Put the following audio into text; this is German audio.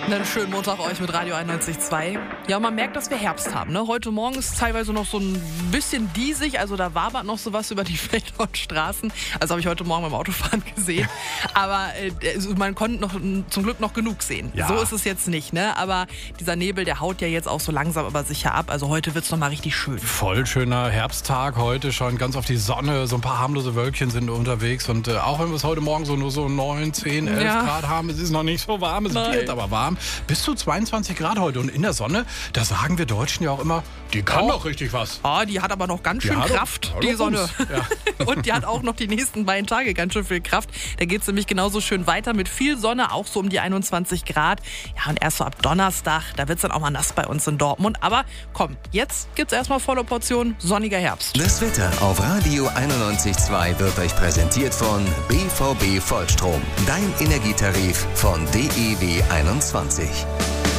Einen schönen Montag euch mit Radio 91.2. Ja, man merkt, dass wir Herbst haben. Ne? Heute Morgen ist es teilweise noch so ein bisschen diesig, also da wabert noch sowas über die Felder und Straßen. Also habe ich heute Morgen beim Autofahren gesehen. Aber man konnte noch, zum Glück noch genug sehen. Ja. So ist es jetzt nicht, ne? Aber dieser Nebel, der haut ja jetzt auch so langsam aber sicher ab. Also heute wird es nochmal richtig schön. Voll schöner Herbsttag heute schon, ganz auf die Sonne. So ein paar harmlose Wölkchen sind unterwegs. Und auch wenn wir es heute Morgen so nur so 9, 10, 11 Grad haben, es ist noch nicht so warm, es wird aber warm. Bis zu 22 Grad heute. Und in der Sonne, da sagen wir Deutschen ja auch immer, die kann doch richtig was. Oh, die hat aber noch ganz schön Kraft, die Sonne. Ja. Und die hat auch noch die nächsten beiden Tage ganz schön viel Kraft. Da geht es nämlich genauso schön weiter mit viel Sonne, auch so um die 21 Grad. Ja, und erst so ab Donnerstag, da wird es dann auch mal nass bei uns in Dortmund. Aber komm, jetzt gibt's erstmal volle Portion sonniger Herbst. Das Wetter auf Radio 91.2 wird euch präsentiert von BVB Vollstrom. Dein Energietarif von DEW 21.